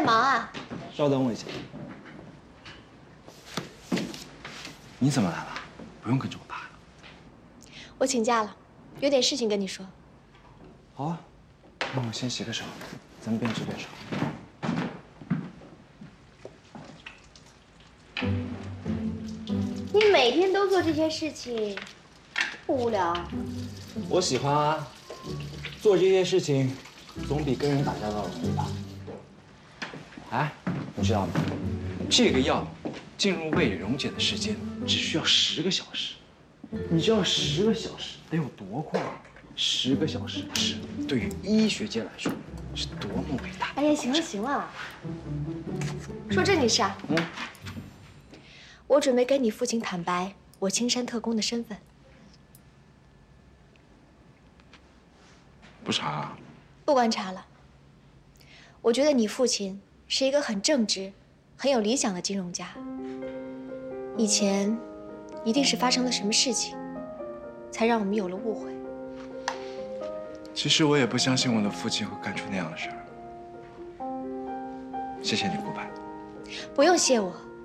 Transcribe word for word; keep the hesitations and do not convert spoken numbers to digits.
忙啊？ 稍等我一下。你怎么来了？不用跟着我爸。 我请假了，有点事情跟你说。 好啊，那我先洗个手，咱们边吃边说。 你每天都做这些事情，不无聊？ 我喜欢啊，做这些事情总比跟人打交道容易吧？哎，你知道吗？这个药进入胃溶解的时间只需要十个小时，你知道十个小时得有多快吗？十个小时是对于医学界来说是多么伟大！ 哎呀，行了行了，说正经事啊。 嗯。 我准备跟你父亲坦白我青山特工的身份。 不查啊？ 不管查了。我觉得你父亲是一个很正直、很有理想的金融家。以前一定是发生了什么事情，才让我们有了误会。 其实我也不相信我的父亲会干出那样的事儿。谢谢你，顾白。 不用谢我。